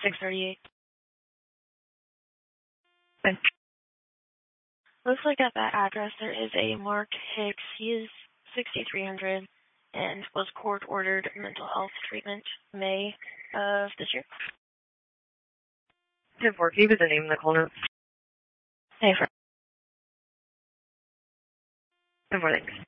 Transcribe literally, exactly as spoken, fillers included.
six thirty-eight. Okay. Looks like at that address there is a Mark Hicks. He is sixty-three hundred and was court-ordered mental health treatment May of this year. ten four, can you give the name of the call note? Hey, for ten four, thanks.